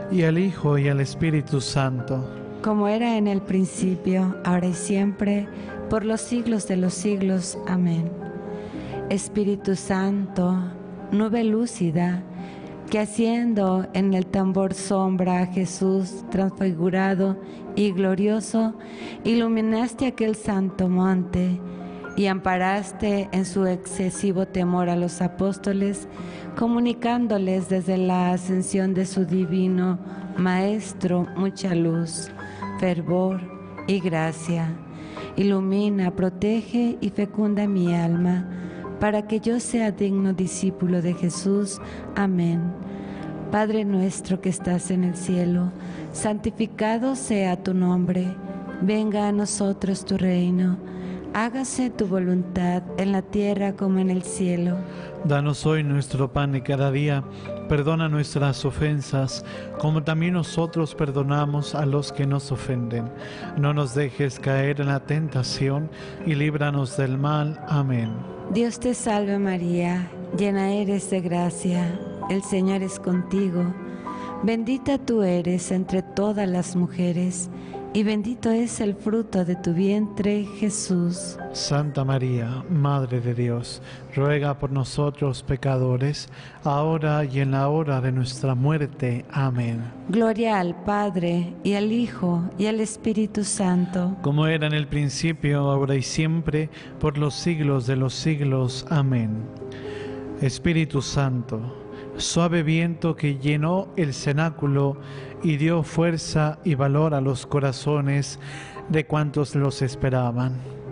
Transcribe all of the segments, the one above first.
y al Hijo, y al Espíritu Santo. Como era en el principio, ahora y siempre, por los siglos de los siglos. Amén. Espíritu Santo, nube lúcida, que haciendo en el tambor sombra a Jesús transfigurado y glorioso, iluminaste aquel santo monte y amparaste en su excesivo temor a los apóstoles, comunicándoles desde la ascensión de su divino Maestro mucha luz, fervor y gracia. Ilumina, protege y fecunda mi alma, para que yo sea digno discípulo de Jesús. Amén. Padre nuestro que estás en el cielo, santificado sea tu nombre. Venga a nosotros tu reino. Hágase tu voluntad en la tierra como en el cielo. Danos hoy nuestro pan de cada día. Perdona nuestras ofensas, como también nosotros perdonamos a los que nos ofenden. No nos dejes caer en la tentación y líbranos del mal. Amén. Dios te salve María, llena eres de gracia, el Señor es contigo. Bendita tú eres entre todas las mujeres, y bendito es el fruto de tu vientre, Jesús. Santa María, Madre de Dios, ruega por nosotros pecadores, ahora y en la hora de nuestra muerte. Amén. Gloria al Padre, y al Hijo, y al Espíritu Santo. Como era en el principio, ahora y siempre, por los siglos de los siglos. Amén. Espíritu Santo, suave viento que llenó el cenáculo y dio fuerza y valor a los corazones de cuantos los esperaban.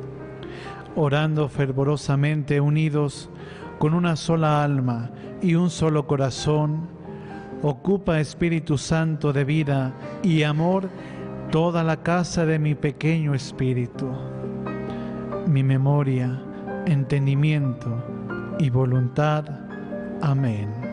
Orando fervorosamente unidos con una sola alma y un solo corazón, ocupa, Espíritu Santo, de vida y amor toda la casa de mi pequeño espíritu, mi memoria, entendimiento y voluntad. Amén.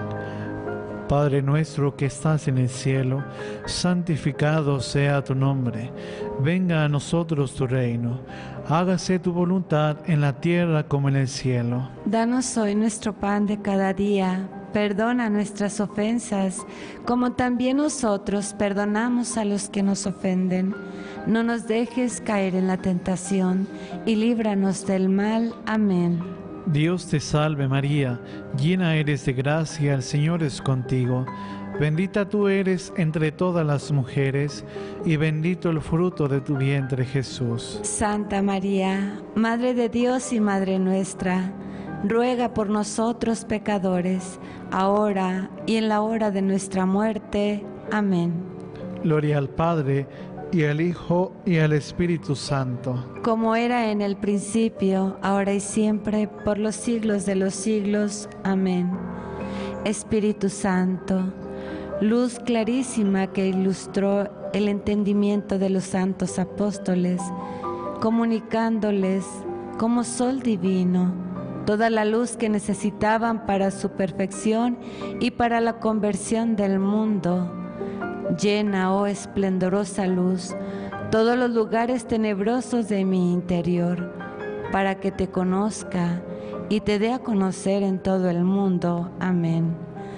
Padre nuestro que estás en el cielo, santificado sea tu nombre. Venga a nosotros tu reino. Hágase tu voluntad en la tierra como en el cielo. Danos hoy nuestro pan de cada día. Perdona nuestras ofensas, como también nosotros perdonamos a los que nos ofenden. No nos dejes caer en la tentación y líbranos del mal. Amén. Dios te salve María, llena eres de gracia, el Señor es contigo. Bendita tú eres entre todas las mujeres, y bendito el fruto de tu vientre, Jesús. Santa María, Madre de Dios y Madre nuestra, ruega por nosotros pecadores, ahora y en la hora de nuestra muerte. Amén. Gloria al Padre, y al Hijo, y al Espíritu Santo. Como era en el principio, ahora y siempre, por los siglos de los siglos. Amén. Espíritu Santo, luz clarísima que ilustró el entendimiento de los santos apóstoles, comunicándoles como sol divino toda la luz que necesitaban para su perfección y para la conversión del mundo. Llena, oh esplendorosa luz, todos los lugares tenebrosos de mi interior, para que te conozca y te dé a conocer en todo el mundo. Amén.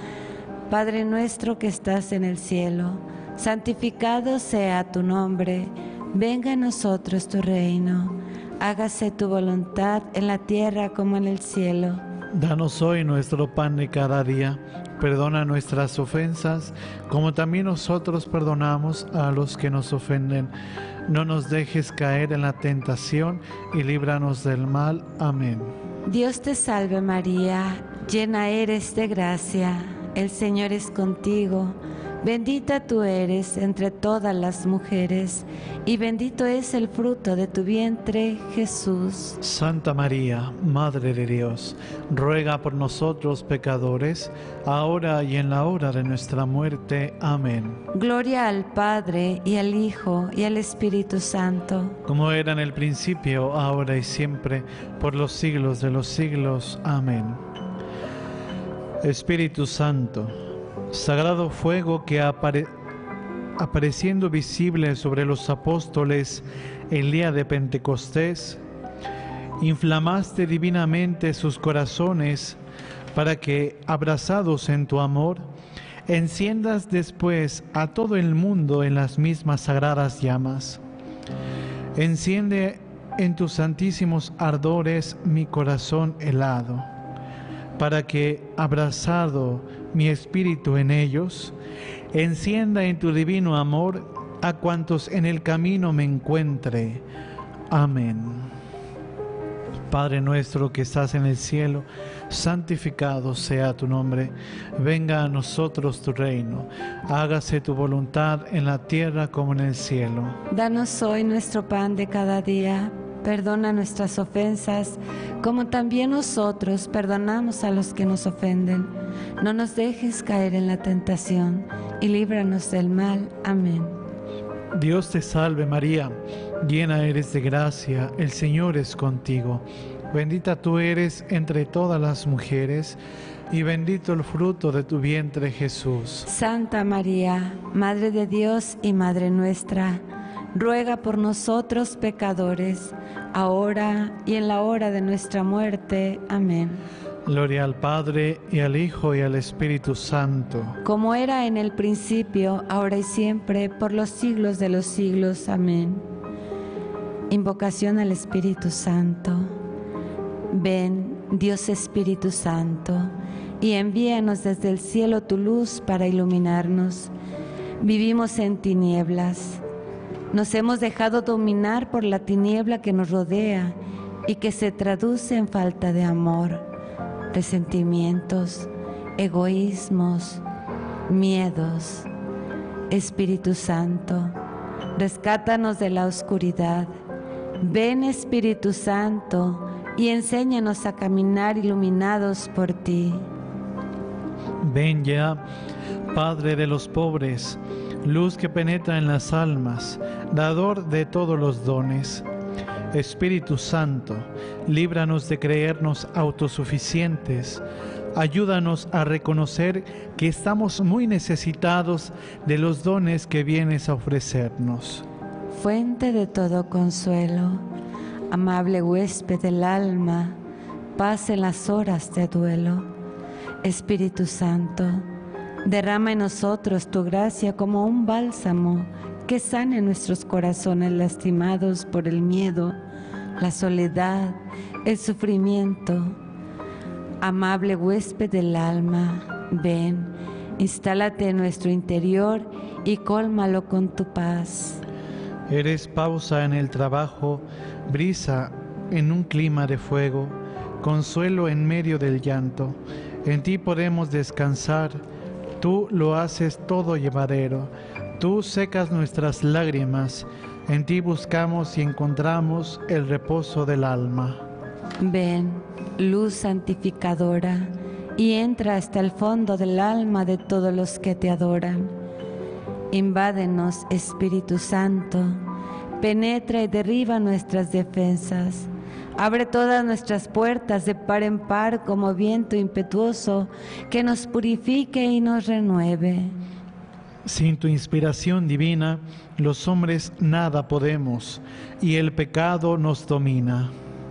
Padre nuestro que estás en el cielo, santificado sea tu nombre. Venga a nosotros tu reino. Hágase tu voluntad en la tierra como en el cielo. Danos hoy nuestro pan de cada día. Perdona nuestras ofensas, como también nosotros perdonamos a los que nos ofenden. No nos dejes caer en la tentación y líbranos del mal. Amén. Dios te salve María, llena eres de gracia, el Señor es contigo. Bendita tú eres entre todas las mujeres, y bendito es el fruto de tu vientre, Jesús. Santa María, Madre de Dios, ruega por nosotros pecadores, ahora y en la hora de nuestra muerte. Amén. Gloria al Padre, y al Hijo, y al Espíritu Santo. Como era en el principio, ahora y siempre, por los siglos de los siglos. Amén. Espíritu Santo, sagrado fuego que apareciendo visible sobre los apóstoles el día de Pentecostés, inflamaste divinamente sus corazones para que, abrazados en tu amor, enciendas después a todo el mundo en las mismas sagradas llamas. Enciende en tus santísimos ardores mi corazón helado, para que, abrazado mi espíritu en ellos, encienda en tu divino amor a cuantos en el camino me encuentre. Amén. Padre nuestro que estás en el cielo, santificado sea tu nombre. Venga a nosotros tu reino. Hágase tu voluntad en la tierra como en el cielo. Danos hoy nuestro pan de cada día. Perdona nuestras ofensas, como también nosotros perdonamos a los que nos ofenden. No nos dejes caer en la tentación y líbranos del mal. Amén. Dios te salve María, llena eres de gracia, el Señor es contigo. Bendita tú eres entre todas las mujeres, y bendito el fruto de tu vientre, Jesús. Santa María, Madre de Dios y Madre nuestra, ruega por nosotros pecadores, ahora y en la hora de nuestra muerte. Amén. Gloria al Padre, y al Hijo, y al Espíritu Santo. Como era en el principio, ahora y siempre, por los siglos de los siglos. Amén. Invocación al Espíritu Santo. Ven, Dios Espíritu Santo, y envíanos desde el cielo tu luz para iluminarnos. Vivimos en tinieblas. Nos hemos dejado dominar por la tiniebla que nos rodea y que se traduce en falta de amor, resentimientos, egoísmos, miedos. Espíritu Santo, rescátanos de la oscuridad. Ven, Espíritu Santo, y enséñanos a caminar iluminados por ti. Ven ya, Padre de los pobres, luz que penetra en las almas, dador de todos los dones. Espíritu Santo, líbranos de creernos autosuficientes. Ayúdanos a reconocer que estamos muy necesitados de los dones que vienes a ofrecernos. Fuente de todo consuelo, amable huésped del alma, paz en las horas de duelo. Espíritu Santo, derrama en nosotros tu gracia como un bálsamo que sane nuestros corazones lastimados por el miedo, la soledad, el sufrimiento. Amable huésped del alma, ven, instálate en nuestro interior y cólmalo con tu paz. Eres pausa en el trabajo, brisa en un clima de fuego, consuelo en medio del llanto. En ti podemos descansar, tú lo haces todo llevadero. Tú secas nuestras lágrimas, en ti buscamos y encontramos el reposo del alma. Ven, luz santificadora, y entra hasta el fondo del alma de todos los que te adoran. Invádenos, Espíritu Santo, penetra y derriba nuestras defensas. Abre todas nuestras puertas de par en par como viento impetuoso que nos purifique y nos renueve. Sin tu inspiración divina, los hombres nada podemos, y el pecado nos domina.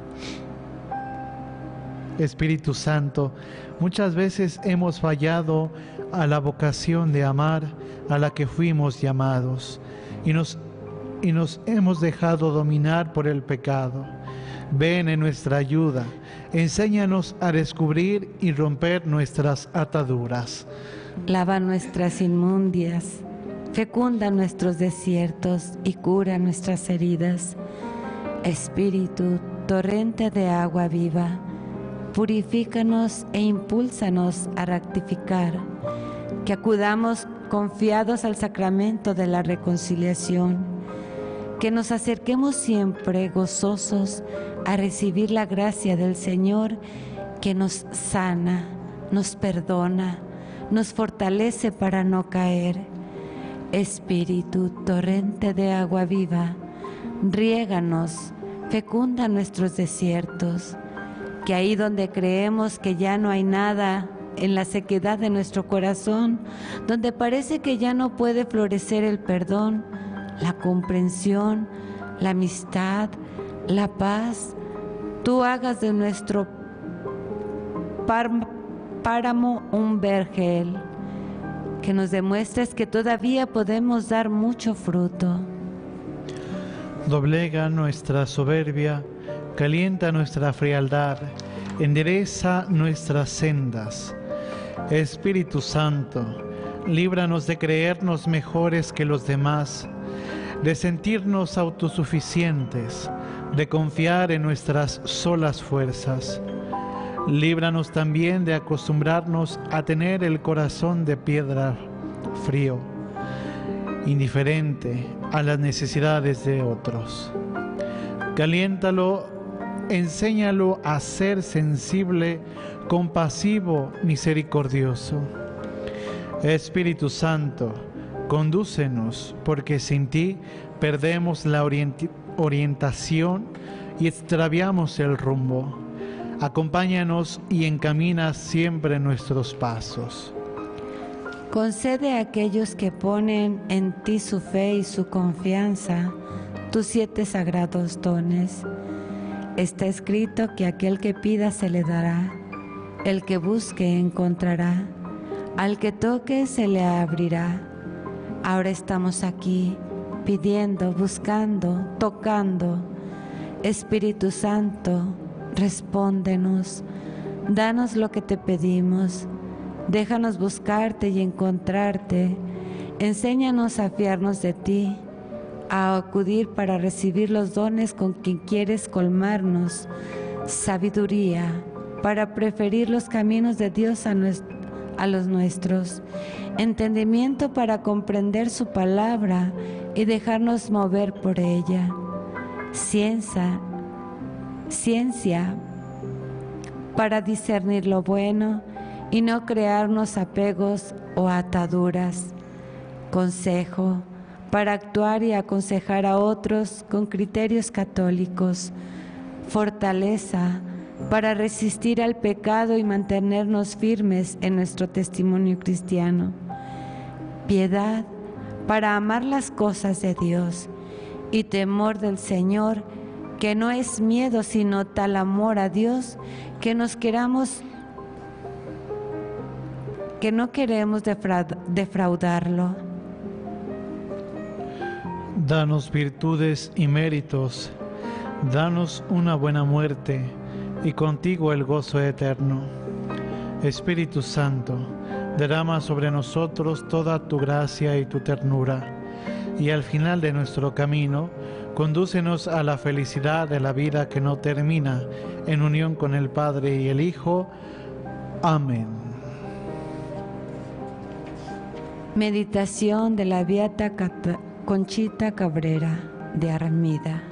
Espíritu Santo, muchas veces hemos fallado a la vocación de amar a la que fuimos llamados, y nos hemos dejado dominar por el pecado. Ven en nuestra ayuda, enséñanos a descubrir y romper nuestras ataduras. Lava nuestras inmundias, fecunda nuestros desiertos y cura nuestras heridas. Espíritu, torrente de agua viva, purifícanos e impúlsanos a rectificar, que acudamos confiados al sacramento de la reconciliación, que nos acerquemos siempre gozosos a recibir la gracia del Señor que nos sana, nos perdona, nos fortalece para no caer. Espíritu, torrente de agua viva, riéganos, fecunda nuestros desiertos, que ahí donde creemos que ya no hay nada, en la sequedad de nuestro corazón, donde parece que ya no puede florecer el perdón, la comprensión, la amistad, la paz, tú hagas de nuestro páramo un vergel, que nos demuestres que todavía podemos dar mucho fruto. Doblega nuestra soberbia, calienta nuestra frialdad, endereza nuestras sendas. Espíritu Santo, líbranos de creernos mejores que los demás, de sentirnos autosuficientes, de confiar en nuestras solas fuerzas. Líbranos también de acostumbrarnos a tener el corazón de piedra frío, indiferente a las necesidades de otros. Caliéntalo, enséñalo a ser sensible, compasivo, misericordioso. Espíritu Santo, condúcenos, porque sin ti perdemos la orientación y extraviamos el rumbo. Acompáñanos y encamina siempre nuestros pasos. Concede a aquellos que ponen en ti su fe y su confianza tus 7 sagrados dones. Está escrito que aquel que pida se le dará, el que busque encontrará, al que toque se le abrirá. Ahora estamos aquí, pidiendo, buscando, tocando. Espíritu Santo, respóndenos, danos lo que te pedimos. Déjanos buscarte y encontrarte. Enséñanos a fiarnos de ti, a acudir para recibir los dones con quien quieres colmarnos. Sabiduría para preferir los caminos de Dios a los nuestros. Entendimiento para comprender su palabra y dejarnos mover por ella. Ciencia para discernir lo bueno y no crearnos apegos o ataduras. Consejo para actuar y aconsejar a otros con criterios católicos. Fortaleza para resistir al pecado y mantenernos firmes en nuestro testimonio cristiano. Piedad para amar las cosas de Dios y temor del Señor, que no es miedo sino tal amor a Dios que no queremos defraudarlo. Danos virtudes y méritos, danos una buena muerte y contigo el gozo eterno. Espíritu Santo, derrama sobre nosotros toda tu gracia y tu ternura, y al final de nuestro camino, condúcenos a la felicidad de la vida que no termina, en unión con el Padre y el Hijo. Amén. Meditación de la Beata Conchita Cabrera de Armida.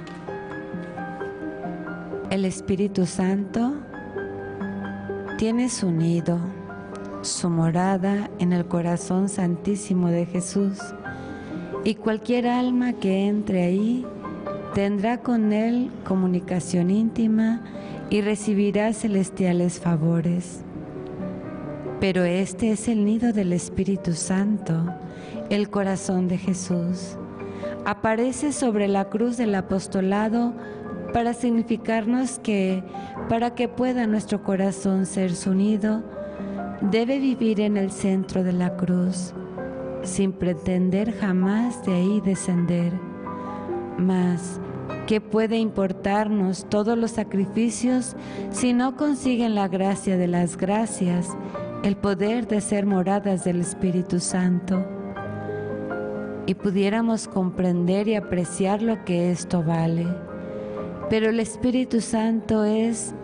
El Espíritu Santo tiene su nido, su morada en el corazón santísimo de Jesús, y cualquier alma que entre ahí tendrá con Él comunicación íntima y recibirá celestiales favores. Pero este es el nido del Espíritu Santo, el corazón de Jesús. Aparece sobre la cruz del apostolado para significarnos que, para que pueda nuestro corazón ser su nido, debe vivir en el centro de la cruz, sin pretender jamás de ahí descender. Mas, ¿qué puede importarnos todos los sacrificios si no consiguen la gracia de las gracias, el poder de ser moradas del Espíritu Santo? Y pudiéramos comprender y apreciar lo que esto vale. Pero el Espíritu Santo es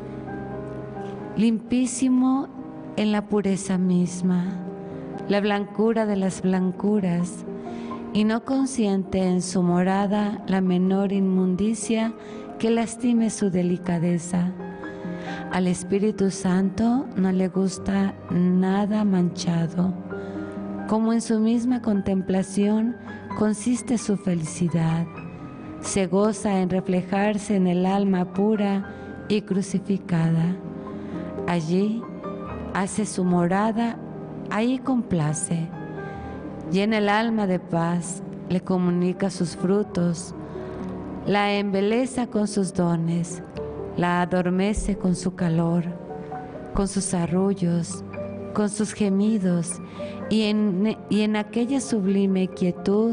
limpísimo en la pureza misma, la blancura de las blancuras, y no consiente en su morada la menor inmundicia que lastime su delicadeza. Al Espíritu Santo no le gusta nada manchado, como en su misma contemplación consiste su felicidad. Se goza en reflejarse en el alma pura y crucificada. Allí hace su morada, ahí complace. Llena el alma de paz, le comunica sus frutos, la embeleza con sus dones, la adormece con su calor, con sus arrullos, con sus gemidos, y en aquella sublime quietud